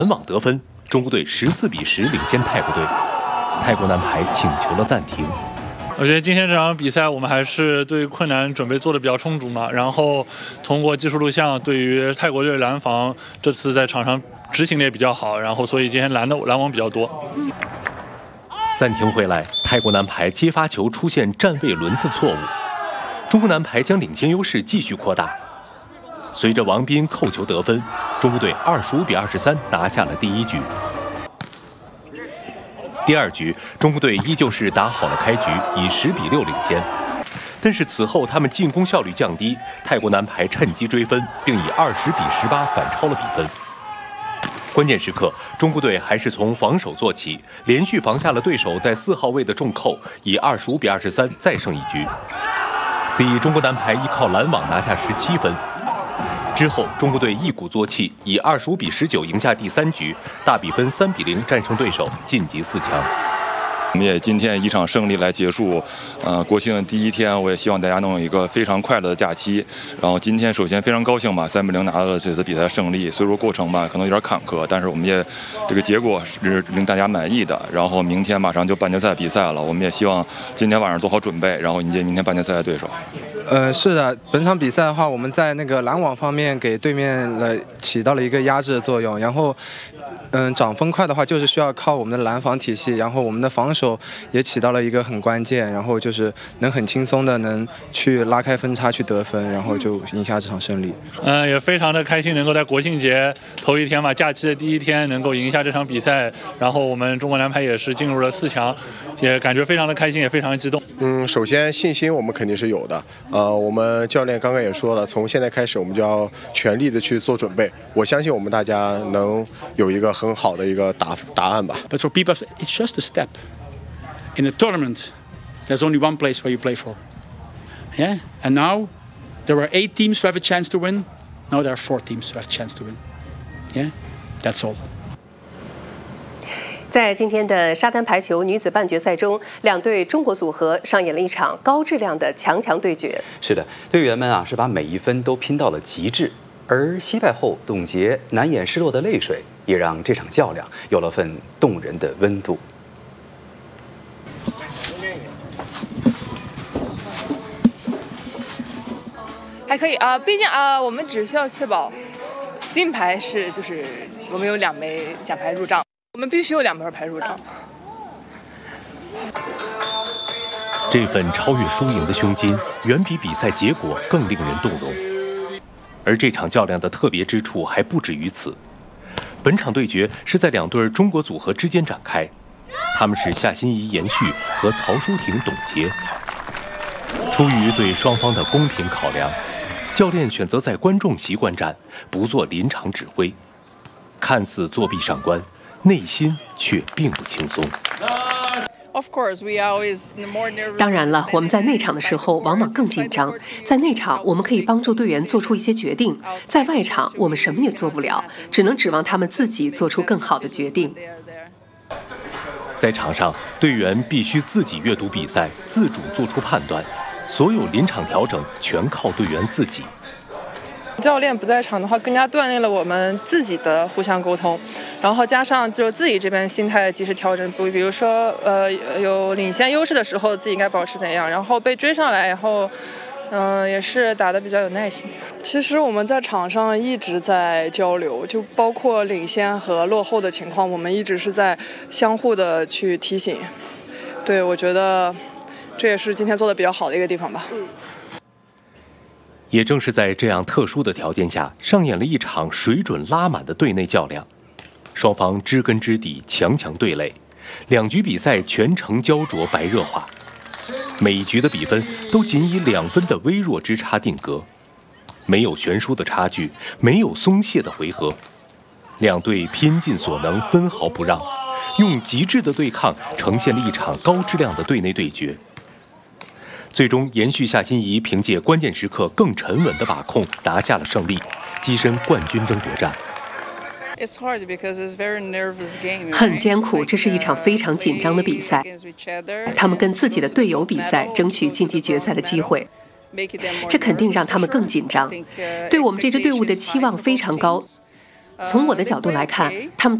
门网得分，中国队14-10领先泰国队。泰国男排请求了暂停。 我觉得今天这场比赛我们还是对困难准备做的比较充足嘛，然后通过技术录像对于泰国队拦防这次在场上执行的也比较好，然后所以今天拦网比较多。 暂停回来，泰国男排接发球出现站位轮次错误，中国男排将领先优势继续扩大。随着王斌扣球得分，中国队25-23拿下了第一局。第二局，中国队依旧是打好了开局，以10-6领先。但是此后他们进攻效率降低，泰国男排趁机追分，并以20-18反超了比分。关键时刻，中国队还是从防守做起，连续防下了对手在4号位的重扣，以25-23再胜一局。此役中国男排依靠拦网拿下17分。之后，中国队一鼓作气，以25-19赢下第3局，大比分3-0战胜对手，晋级4强。 我们也今天一场胜利来结束，国庆的第一天，我也希望大家能有一个非常快乐的假期。然后今天首先非常高兴吧，3-0拿到了这次比赛胜利。虽说过程吧可能有点坎坷，但是我们也这个结果是令大家满意的。然后明天马上就半决赛比赛了，我们也希望今天晚上做好准备，然后迎接明天半决赛的对手。 是的，本场比赛的话，我们在那个拦网方面给对面起到了一个压制的作用，然后涨分快的话，就是需要靠我们的拦防体系，然后我们的防守也起到了一个很关键，然后就是能很轻松的能去拉开分差去得分，然后就赢下这场胜利。 也非常的开心能够在国庆节头一天吧，假期的第一天能够赢下这场比赛，然后我们中国男排也是进入了4强，也感觉非常的开心，也非常的激动。 首先信心我们肯定是有的，我们教练刚刚也说了，从现在开始我们就要全力的去做准备，我相信我们大家能有一个很好的一个答案吧。 But for people, it's just a step. In a tournament, there's only one place where you play for. Yeah, and now there were 8 teams who have a chance to win. Now there are 4 teams who have a chance to win. Yeah, that's all. 在今天的沙滩排球女子半决赛中，两队中国组合上演了一场高质量的强对决。 是的，队员们是把每一分都拼到了极致，而惜败后董洁难掩失落的泪水，也让这场较量有了份动人的温度。 还可以毕竟我们只需要确保金牌就是我们有2枚奖牌入账。我们必须有2枚牌入账。 这份超越输赢的胸襟，远比比赛结果更令人动容。而这场较量的特别之处还不止于此。本场对决是在2对中国组合之间展开，他们是夏欣怡、严旭和曹淑婷、董洁。出于对双方的公平考量，教练选择在观众席观战，不做临场指挥。看似作壁上观，内心却并不轻松。 当然了，我们在内场的时候往往更紧张。在内场，我们可以帮助队员做出一些决定；在外场，我们什么也做不了，只能指望他们自己做出更好的决定。 在场上，队员必须自己阅读比赛，自主做出判断，所有临场调整全靠队员自己。 教练不在场的话，更加锻炼了我们自己的互相沟通，然后加上就是自己这边心态的及时调整。比如说有领先优势的时候，自己应该保持怎样，然后被追上来，然后也是打得比较有耐心。 其实我们在场上一直在交流，就包括领先和落后的情况，我们一直是在相互的去提醒。对，我觉得这也是今天做的比较好的一个地方吧。 也正是在这样特殊的条件下，上演了一场水准拉满的队内较量，双方知根知底，强对垒，2局比赛全程焦灼白热化，每一局的比分都仅以2分的微弱之差定格，没有悬殊的差距，没有松懈的回合，2队拼尽所能，分毫不让，用极致的对抗呈现了一场高质量的队内对决。最终延续夏欣怡凭借关键时刻更沉稳的把控拿下了胜利，跻身冠军争夺战。 很艰苦，这是一场非常紧张的比赛，他们跟自己的队友比赛，争取晋级决赛的机会，这肯定让他们更紧张，对我们这支队伍的期望非常高。 从我的角度来看，他们